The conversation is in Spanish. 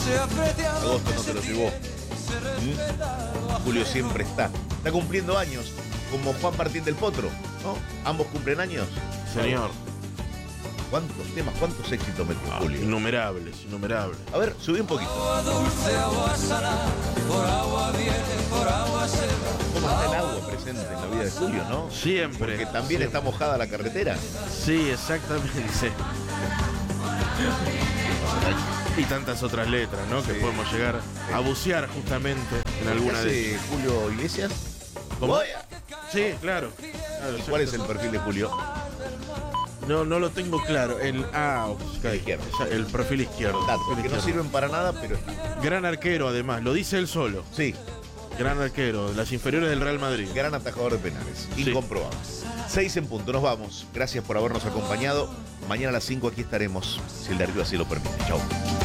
Agosto no te lo llevó. Julio siempre está. Está cumpliendo años, como Juan Martín del Potro, ¿no? Ambos cumplen años. Señor. ¿Cuántos temas, cuántos éxitos metió Julio? Innumerables, innumerables. A ver, subí un poquito. ¿Cómo está el agua presente en la vida de Julio, no? Siempre. Porque también siempre está mojada la carretera. Sí, exactamente. Y tantas otras letras, ¿no? Sí. Que podemos llegar a bucear justamente en alguna de ellas. Julio Iglesias? ¿Cómo? Voy a- Sí, claro. ¿Y cuál es el perfil de Julio? No lo tengo claro. Ok, El izquierdo. el perfil izquierdo. Datos Perfil que no izquierdo. sirven para nada, pero está. Gran arquero, además. Lo dice él solo. Sí, Gran arquero. De las inferiores del Real Madrid. gran atajador de penales. Sí. Incomprobable. 6 en punto, nos vamos. Gracias por habernos acompañado. Mañana a las 5 aquí estaremos, si el de arriba así lo permite. Chau.